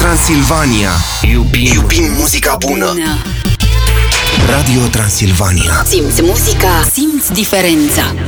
Transilvania. Iubim muzica bună. Radio Transilvania. Simți muzica, simți diferența.